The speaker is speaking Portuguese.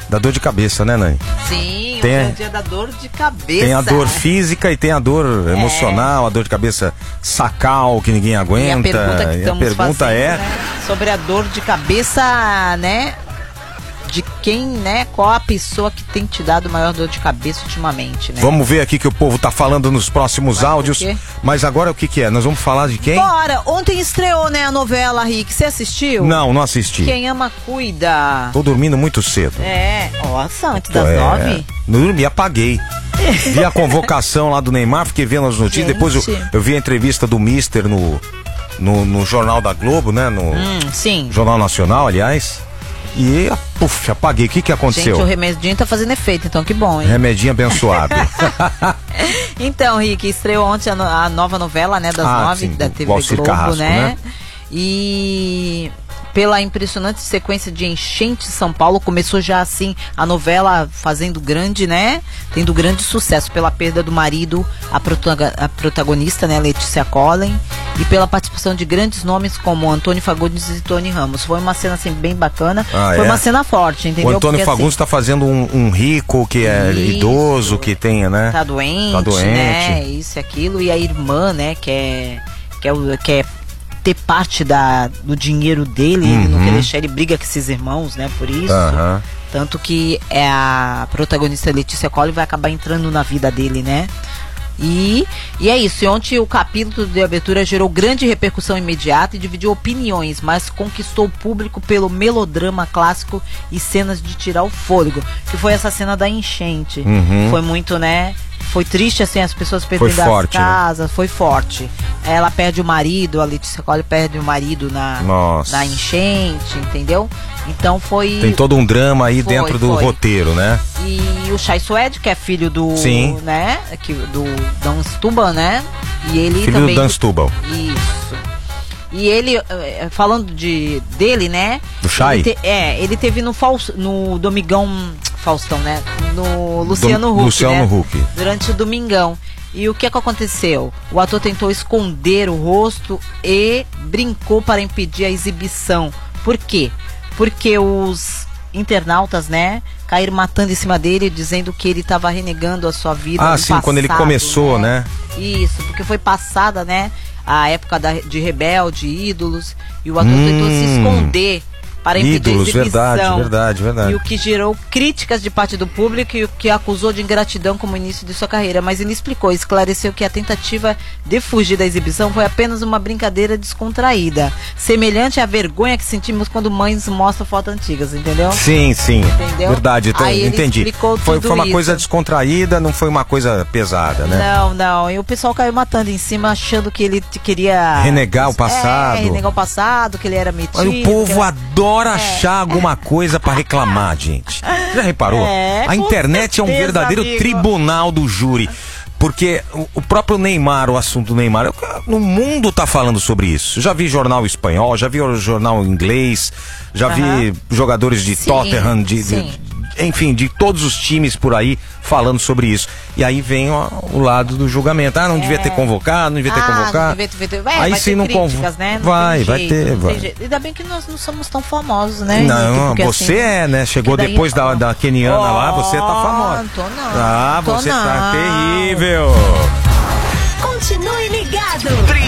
Da dor de cabeça, né, Nani? Sim, hoje é o dia da dor de cabeça. Tem a dor física e tem a dor emocional, a dor de cabeça sacal, que ninguém aguenta. E a pergunta que estamos fazendo, é... né, sobre a dor de cabeça, né? De quem, né? Qual a pessoa que tem te dado maior dor de cabeça ultimamente, né? Vamos ver aqui que o povo tá falando nos próximos áudios. Mas agora o que é? Nós vamos falar de quem? Bora! Ontem estreou, né, a novela, Rick. Você assistiu? Não assisti. Quem ama, cuida. Tô dormindo muito cedo. Nossa, antes das 9. Não dormi, apaguei. Vi a convocação lá do Neymar, fiquei vendo as notícias. Depois eu vi a entrevista do Mister no Jornal da Globo, né? Sim. Jornal Nacional, aliás. E, apaguei. O que aconteceu? Gente, o remedinho tá fazendo efeito, então que bom, hein? Remedinho abençoado. Então, Rick, estreou ontem a nova novela, né, das 9 da TV Globo, Carrasco, né? E pela impressionante sequência de enchente em São Paulo, começou já assim a novela fazendo grande, né? Tendo grande sucesso pela perda do marido, a protagonista, né, Letícia Collen, e pela participação de grandes nomes como Antônio Fagundes e Tony Ramos. Foi uma cena assim bem bacana, foi uma cena forte, entendeu? O Antônio Fagundes tá fazendo um rico que é idoso, que tem, né? Tá doente, né? Isso e aquilo, e a irmã, né, que é ter parte do dinheiro dele, ele não quer deixar, ele briga com esses irmãos, né, por isso. Tanto que a protagonista Letícia Collen vai acabar entrando na vida dele, né? E é isso. E ontem o capítulo de abertura gerou grande repercussão imediata e dividiu opiniões, mas conquistou o público pelo melodrama clássico e cenas de tirar o fôlego, que foi essa cena da enchente. Foi muito, né? Foi triste, assim, as pessoas perdendo as casas, né? Foi forte. Ela perde o marido, a Letícia Collen perde o marido na enchente, entendeu? Então foi... Tem todo um drama aí dentro do roteiro, né? E o Chay Suede, que é filho do... Sim. Né? Do Dan Stubble, né? E ele filho também... do Dan Stubble. Isso. E ele, falando dele, né? Do Chay? Ele teve no Domingão... Faustão, né? No Luciano Huck, durante o Domingão. E o que aconteceu? O ator tentou esconder o rosto e brincou para impedir a exibição. Por quê? Porque os internautas, né, caíram matando em cima dele, dizendo que ele estava renegando a sua vida. Ah, sim, passado, quando ele começou, né? Isso, porque foi passada, né, a época de Rebelde, Ídolos, e o ator tentou se esconder para impedir a exibição. Verdade. E o que gerou críticas de parte do público e o que acusou de ingratidão como início de sua carreira. Mas ele explicou, esclareceu que a tentativa de fugir da exibição foi apenas uma brincadeira descontraída, semelhante à vergonha que sentimos quando mães mostram fotos antigas, entendeu? Sim. Entendeu? Verdade, entendi. Foi uma coisa descontraída, não foi uma coisa pesada, né? Não. E o pessoal caiu matando em cima, achando que ele queria... renegar o passado. Renegar o passado, que ele era metido. Olha, o povo adora achar alguma coisa pra reclamar, gente. Já reparou? A internet é um verdadeiro tribunal do júri. Porque o próprio Neymar, o assunto do Neymar, no mundo tá falando sobre isso. Já vi jornal espanhol, já vi jornal inglês, já vi jogadores de Tottenham, enfim, de todos os times por aí falando sobre isso. E aí vem o lado do julgamento. Não devia ter convocado, não devia ter convocado. Aí se não convoca, né? Vai ter. Ainda bem que nós não somos tão famosos, né? Não, você assim, né? Chegou depois da keniana lá, você tá famosa. Não, você tá terrível. Continue ligado.